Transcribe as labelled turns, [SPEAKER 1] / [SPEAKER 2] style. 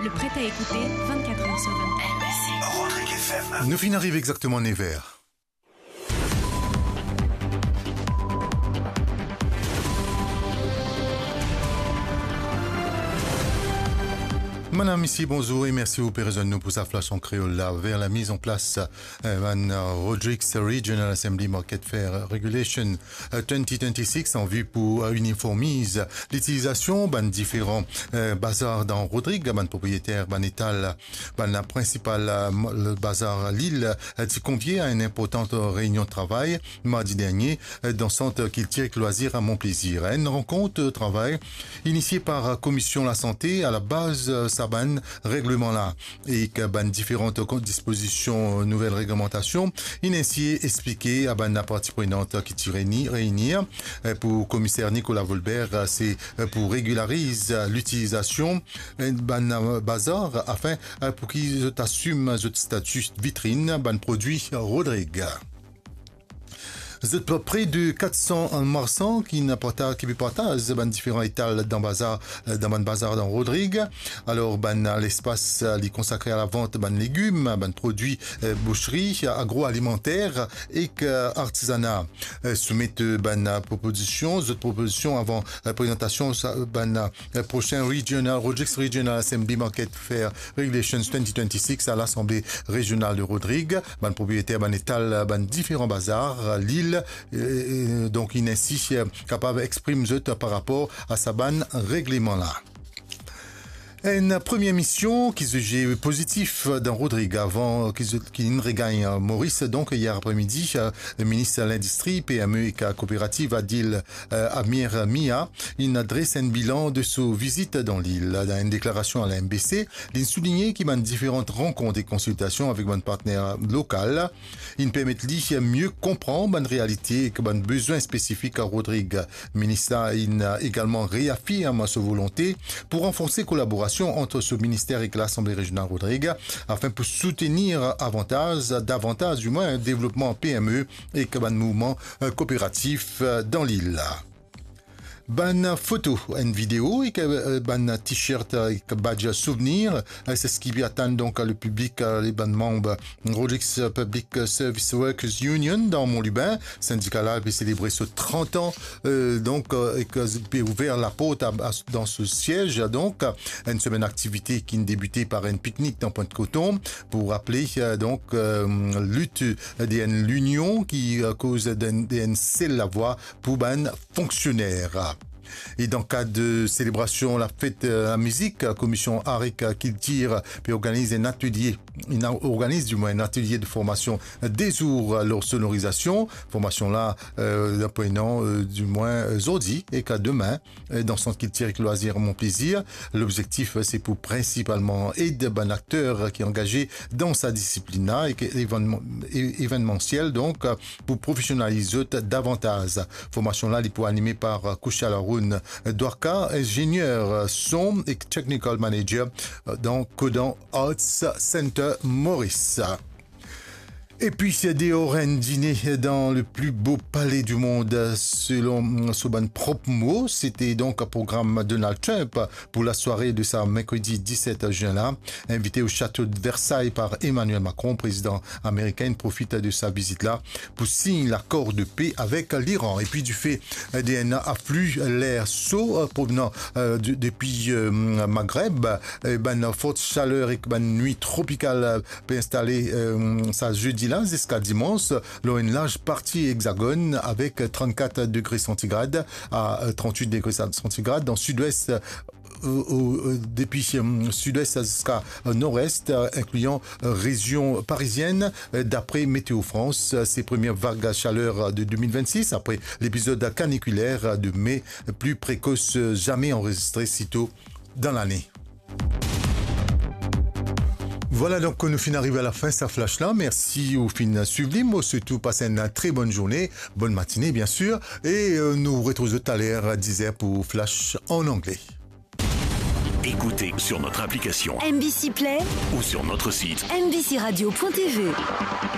[SPEAKER 1] Le prêt à écouter 24 heures sur 24.
[SPEAKER 2] Rodrigue FM.
[SPEAKER 3] Nous finissons arrive exactement 9h. Madame, ici, bonjour et merci au nous pour sa flash en créole là vers la mise en place Rodrigues Regional Assembly Market Fair Regulation 2026 en vue pour uniformiser l'utilisation différents bazars dans Rodrigues, propriétaire étal, la principale le bazar Lille qui convient à une importante réunion de travail mardi dernier dans le centre culturel loisir à Montplaisir. Une rencontre de travail initiée par la commission la santé à la base ban règlement là et que différentes dispositions nouvelles réglementations il ainsi expliqué à la partie prenante qui tire réunir pour commissaire Nicolas Volbert c'est pour régulariser l'utilisation ban bazar afin pour qu'ils assument ce statut vitrine ban produit Rodrigue. Près de 400 marchands qui partagent différents étals dans bazar dans Rodrigue. Alors l'espace est consacré à la vente légumes, produits boucherie, agroalimentaire et artisanat. Soumettent propositions avant présentation prochain Rodrigues Regional Assembly Market Fair Regulations 2026 à l'Assemblée régionale de Rodrigue. Propriétaire étal différents bazars Lille. Donc il est ainsi capable d'exprimer par rapport à sa règlement là. Une première mission qui se gère positif dans Rodrigue avant qu'il regagne Maurice. Donc hier après-midi, le ministre de l'Industrie, PME et coopérative Adil Amir Mia, il adresse un bilan de sa visite dans l'île. Dans une déclaration à la MBC, il souligne qu'il y a différentes rencontres et consultations avec mon partenaire local. Il permet de mieux comprendre la réalité et les besoins spécifiques à Rodrigue. Le ministre a également réaffirmé sa volonté pour renforcer la collaboration entre ce ministère et l'Assemblée régionale Rodrigue afin de soutenir davantage du moins un développement PME et un mouvement coopératif dans l'île. Photo, une vidéo et t-shirt et badge souvenir, c'est ce qui attend donc le public, les membres Rodrigues Public Service Workers Union dans Montlubain, syndicat là peut célébrer ce 30 ans donc et que ouvert la porte dans ce siège donc une semaine d'activité qui débutait par un pique-nique dans Pointe-Coton pour rappeler donc lutte de l'union qui cause d'un seul la voix pour ban fonctionnaire. Et dans le cadre de célébration, la fête la musique, la commission ARIC Culture organise un atelier, un atelier de formation des jours leur sonorisation. Formation là, apprenant du moins aujourd'hui et qu'à demain dans son culture et loisir mon plaisir. L'objectif c'est pour principalement aider un acteur qui est engagé dans sa discipline là et événementiel donc pour professionnaliser davantage. Formation là, il est animée par Koucha Laroun Douarka, ingénieur son et technical manager dans Codan Arts Center Maurice. Et puis, c'est des oreilles dîner dans le plus beau palais du monde, selon son propre mot. C'était donc un programme Donald Trump pour la soirée de sa mercredi 17 juin là. Invité au château de Versailles par Emmanuel Macron, président américain, profite de sa visite là pour signer l'accord de paix avec l'Iran. Et puis, du fait d'un afflux l'air chaud provenant depuis Maghreb, forte chaleur et nuit tropicale peut installer ça jeudi là jusqu'à dimanche, une large partie hexagone avec 34 degrés centigrades à 38 degrés centigrades dans sud-ouest depuis sud-ouest jusqu'à nord-est, incluant région parisienne. D'après Météo France, ces premières vagues à chaleur de 2026, après l'épisode caniculaire de mai, plus précoce jamais enregistré si tôt dans l'année. Voilà donc que nous finissons arriver à la fin de ce flash-là. Merci au fin suivi. Surtout, passez une très bonne journée, bonne matinée bien sûr. Et nous retrouvons tout à l'heure à 10h pour flash en anglais.
[SPEAKER 2] Écoutez sur notre application
[SPEAKER 4] MBC Play
[SPEAKER 2] ou sur notre site
[SPEAKER 4] mbcradio.tv.